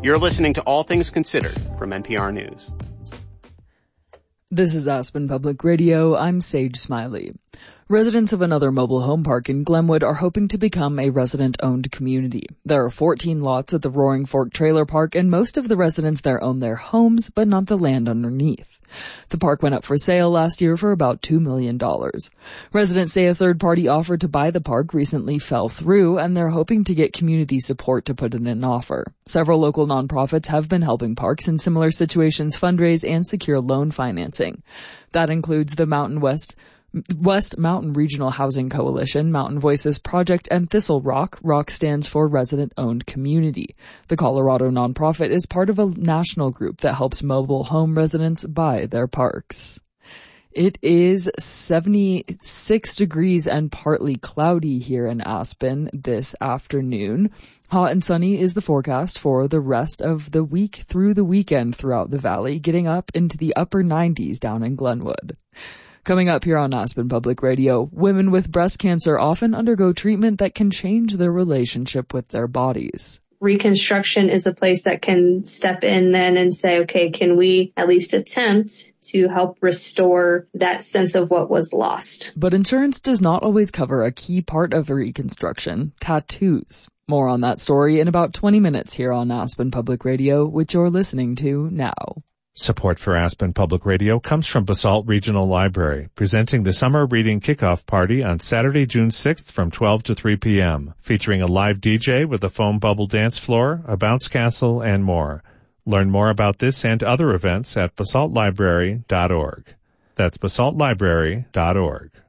You're listening to All Things Considered from NPR News. This is Aspen Public Radio. I'm Sage Smiley. Residents of another mobile home park in Glenwood are hoping to become a resident-owned community. There are 14 lots at the Roaring Fork Trailer Park, and most of the residents there own their homes, but not the land underneath. The park went up for sale last year for about $2 million. Residents say a third-party offer to buy the park recently fell through, and they're hoping to get community support to put in an offer. Several local nonprofits have been helping parks in similar situations fundraise and secure loan financing. That includes the West Mountain Regional Housing Coalition, Mountain Voices Project, and Thistle Rock. ROC stands for Resident-Owned Community. The Colorado nonprofit is part of a national group that helps mobile home residents buy their parks. It is 76 degrees and partly cloudy here in Aspen this afternoon. Hot and sunny is the forecast for the rest of the week through the weekend throughout the valley, getting up into the upper 90s down in Glenwood. Coming up here on Aspen Public Radio, women with breast cancer often undergo treatment that can change their relationship with their bodies. Reconstruction is a place that can step in then and say, okay, can we at least attempt to help restore that sense of what was lost? But insurance does not always cover a key part of a reconstruction, tattoos. More on that story in about 20 minutes here on Aspen Public Radio, which you're listening to now. Support for Aspen Public Radio comes from Basalt Regional Library, presenting the Summer Reading Kickoff Party on Saturday, June 6th from 12 to 3 p.m., featuring a live DJ with a foam bubble dance floor, a bounce castle, and more. Learn more about this and other events at basaltlibrary.org. That's basaltlibrary.org.